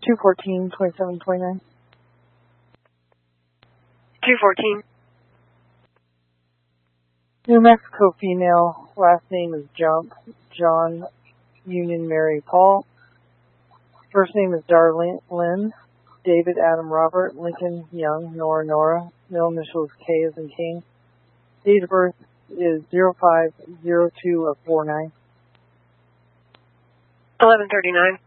214-2729. 214. New Mexico female, last name is Jump, John Union Mary Paul. First name is Darlene Lynn, David Adam Robert, Lincoln Young, Nora, middle initials K as in King. Date of birth is 05/02/49. 1139.